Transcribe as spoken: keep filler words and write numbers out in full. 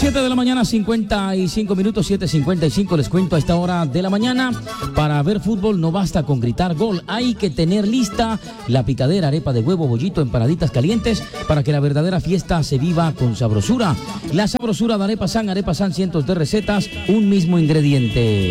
siete de la mañana, cincuenta y cinco minutos, siete cincuenta y cinco. Les cuento a esta hora de la mañana. Para ver fútbol no basta con gritar gol. Hay que tener lista la picadera, arepa de huevo, bollito, empanaditas calientes para que la verdadera fiesta se viva con sabrosura. La sabrosura de Arepa San, Arepa San, cientos de recetas, un mismo ingrediente.